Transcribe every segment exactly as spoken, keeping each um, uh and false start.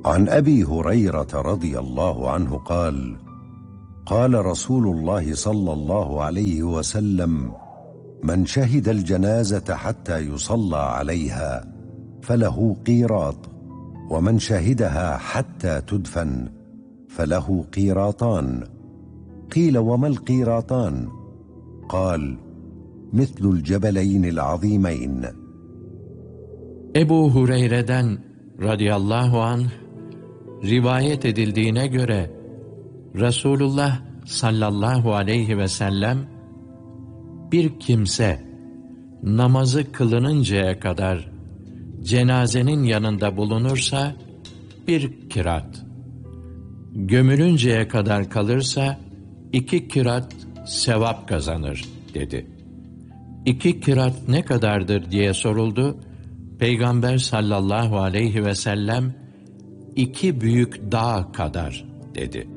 عن أبي هريرة رضي الله عنه قال: قال رسول الله صلى الله عليه وسلم: من شهد الجنازة حتى يصلى عليها فله قيراط، ومن شهدها حتى تدفن فله قيراطان. قيل: وما القيراطان؟ قال: مثل الجبلين العظيمين. Ebu Hureyre'den radıyallahu anh rivayet edildiğine göre Resulullah sallallahu aleyhi ve sellem, bir kimse namazı kılınıncaya kadar cenazenin yanında bulunursa bir kirat, gömülünceye kadar kalırsa iki kirat sevap kazanır dedi. İki kirat ne kadardır diye soruldu. Peygamber sallallahu aleyhi ve sellem, iki büyük dağ kadar dedi.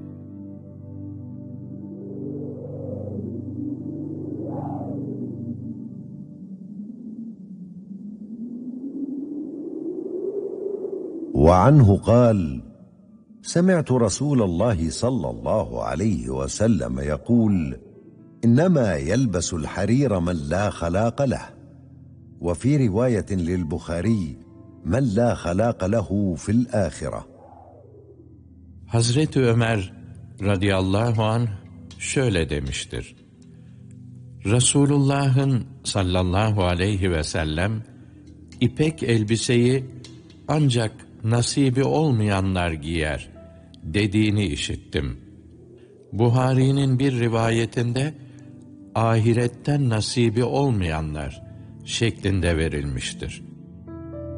وعنه قال: سمعت رسول الله صلى الله عليه وسلم يقول: إنما يلبس الحرير من لا خلاق له. وفي رواية للبخاري: من لا خلاق له في الآخرة. Hazreti Ömer radıyallahu anh şöyle demiştir: Resulullah'ın sallallahu aleyhi ve sellem, ipek elbiseyi ancak nasibi olmayanlar giyer dediğini işittim. Buhari'nin bir rivayetinde ahiretten nasibi olmayanlar şeklinde verilmiştir.